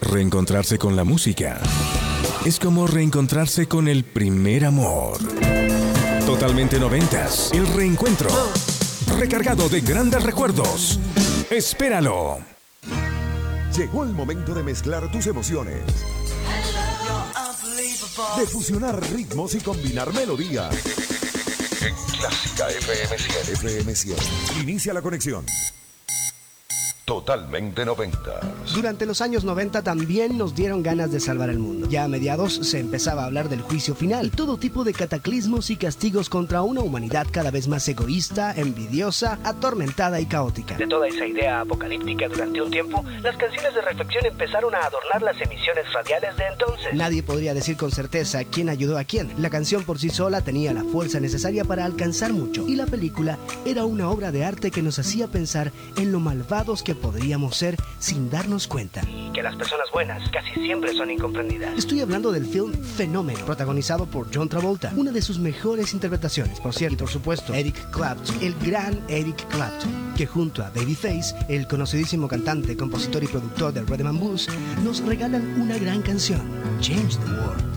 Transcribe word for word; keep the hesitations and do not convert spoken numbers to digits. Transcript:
Reencontrarse con la música es como reencontrarse con el primer amor. Totalmente noventas, el reencuentro, recargado de grandes recuerdos. Espéralo. Llegó el momento de mezclar tus emociones, de fusionar ritmos y combinar melodías. En Clásica F M cien. F M cien. Inicia la conexión. Totalmente noventa. Durante los años noventa también nos dieron ganas de salvar el mundo. Ya a mediados se empezaba a hablar del juicio final, todo tipo de cataclismos y castigos contra una humanidad cada vez más egoísta, envidiosa, atormentada y caótica. De toda esa idea apocalíptica durante un tiempo, las canciones de reflexión empezaron a adornar las emisiones radiales de entonces. Nadie podría decir con certeza quién ayudó a quién. La canción por sí sola tenía la fuerza necesaria para alcanzar mucho, y la película era una obra de arte que nos hacía pensar en lo malvados que podríamos ser sin darnos cuenta. Y que las personas buenas casi siempre son incomprendidas. Estoy hablando del film Fenómeno, protagonizado por John Travolta, una de sus mejores interpretaciones, por cierto, por supuesto, Eric Clapton, el gran Eric Clapton, que junto a Babyface, el conocidísimo cantante, compositor y productor del Rhythm and Blues, nos regalan una gran canción, Change the World.